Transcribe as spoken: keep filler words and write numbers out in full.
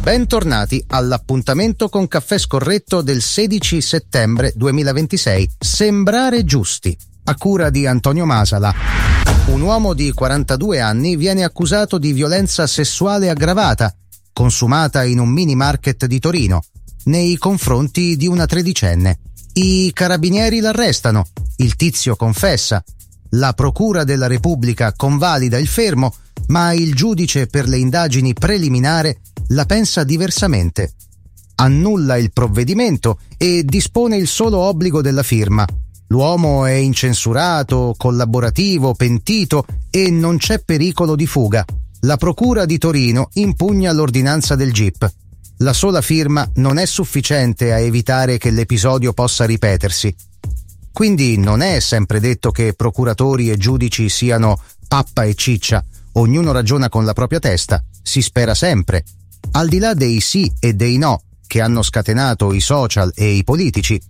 Bentornati all'appuntamento con Caffè Scorretto del sedici settembre duemilaventisei. Sembrare giusti, a cura di Antonio Masala. Un uomo di quarantadue anni viene accusato di violenza sessuale aggravata, consumata in un mini market di Torino, nei confronti di una tredicenne. I carabinieri l'arrestano, il tizio confessa, la Procura della Repubblica convalida il fermo, ma il giudice per le indagini preliminari la pensa diversamente. Annulla il provvedimento e dispone il solo obbligo della firma. L'uomo è incensurato, collaborativo, pentito e non c'è pericolo di fuga. La Procura di Torino impugna l'ordinanza del G I P. La sola firma non è sufficiente a evitare che l'episodio possa ripetersi. Quindi non è sempre detto che procuratori e giudici siano pappa e ciccia, ognuno ragiona con la propria testa, si spera sempre. Al di là dei sì e dei no che hanno scatenato i social e i politici,